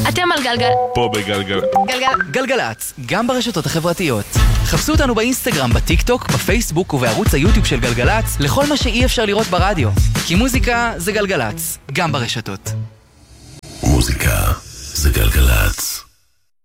אתם על גלגל. פה בגלגל. גלגלצ, גם ברשתות החברתיות. חפשו אותנו באינסטגרם, בטיק טוק, בפייסבוק ובערוץ היוטיוב של גלגלצ, לכל מה שאי אפשר לראות ברדיו. כי מוזיקה זה גלגלצ, גם ברשתות. מוזיקה זה גלגלצ.